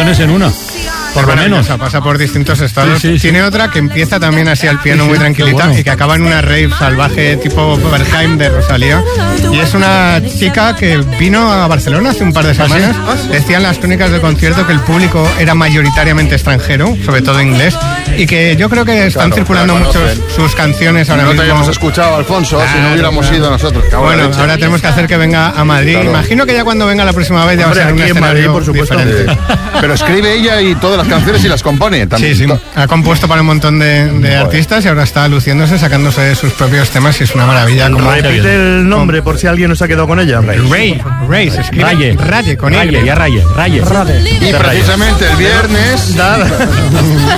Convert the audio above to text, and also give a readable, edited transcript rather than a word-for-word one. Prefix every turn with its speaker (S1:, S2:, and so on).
S1: canciones en una. Por lo menos.
S2: Pasa por distintos estados.
S1: Sí.
S2: Tiene otra que empieza también así al piano muy tranquilita,
S1: bueno.
S2: y que acaba en una rave salvaje tipo Berghain de Rosalía. Y es una chica que vino a Barcelona hace un par de semanas. Decían las crónicas del concierto que el público era mayoritariamente extranjero, sobre todo inglés, y que yo creo que están circulando mucho sus canciones ahora
S3: No
S2: mismo.
S3: te habíamos escuchado, Alfonso, si no hubiéramos ido nosotros.
S2: Bueno, ahora tenemos que hacer que venga a Madrid.
S3: Claro.
S2: Imagino que ya cuando venga la próxima vez ya va a ser un
S4: aquí en Madrid,
S2: escenario
S4: por supuesto.
S2: diferente.
S3: Pero escribe ella y todas las canciones y las compone. También.
S2: Sí. Ha compuesto para un montón de artistas y ahora está luciéndose, sacándose sus propios temas, y es una maravilla. Como
S4: Repite el nombre por si alguien no se ha quedado con ella.
S2: Ray, se escribe Raye con
S1: Raye,
S2: Y.
S1: ya Raye.
S3: Y precisamente el viernes